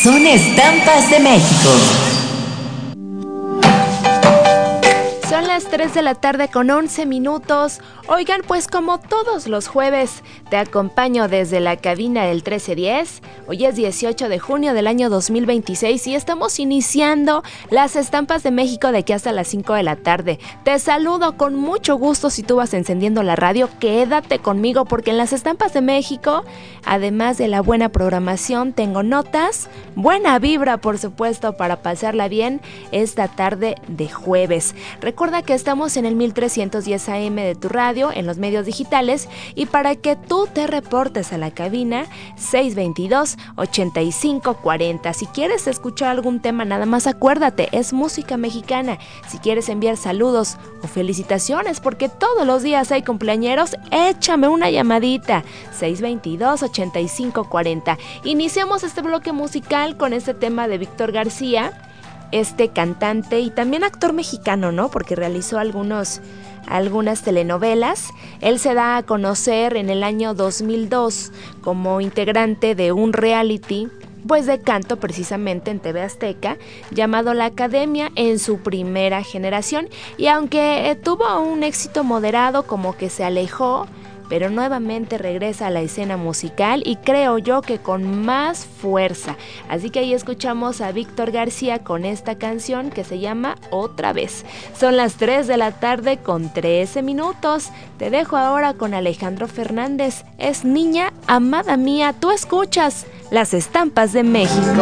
Son estampas de México. Son las 3 de la tarde con 11 minutos. Oigan, pues como todos los jueves, te acompaño desde la cabina del 1310. Hoy es 18 de junio del año 2026 y estamos iniciando las estampas de México de aquí hasta las 5 de la tarde. Te saludo con mucho gusto. Si tú vas encendiendo la radio, quédate conmigo porque en las estampas de México, además de la buena programación, tengo notas, buena vibra, por supuesto, para pasarla bien esta tarde de jueves. Recuerda que estamos en el 1310 AM de tu radio, en los medios digitales, y para que tú te reportes a la cabina, 622-8540. Si quieres escuchar algún tema, nada más acuérdate, es música mexicana. Si quieres enviar saludos o felicitaciones, porque todos los días hay cumpleañeros, échame una llamadita, 622-8540. Iniciamos este bloque musical con este tema de Víctor García, este cantante y también actor mexicano, ¿no? Porque realizó algunas telenovelas. Él se da a conocer en el año 2002 como integrante de un reality, pues de canto precisamente en TV Azteca, llamado La Academia, en su primera generación. Y aunque tuvo un éxito moderado, como que se alejó, pero nuevamente regresa a la escena musical y creo yo que con más fuerza. Así que ahí escuchamos a Víctor García con esta canción que se llama Otra Vez. Son las 3 de la tarde con 13 minutos. Te dejo ahora con Alejandro Fernández. Es Niña Amada Mía. Tú escuchas las estampas de México.